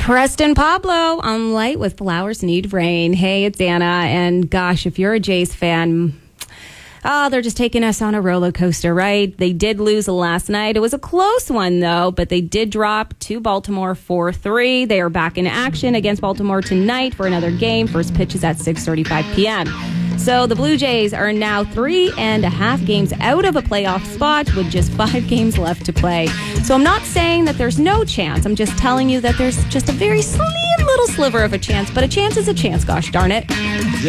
Preston Pablo on Light with Flowers Need Rain. Hey, it's Anna. And gosh, if you're a Jays fan, they're just taking us on a roller coaster, right? They did lose last night. It was a close one, though, but they did drop to Baltimore 4-3. They are back in action against Baltimore tonight for another game. First pitch is at 6:35 p.m. So the Blue Jays are now 3.5 games out of a playoff spot with just 5 games left to play. So I'm not saying that there's no chance. I'm just telling you that there's just a very slim little sliver of a chance. But a chance is a chance, gosh darn it.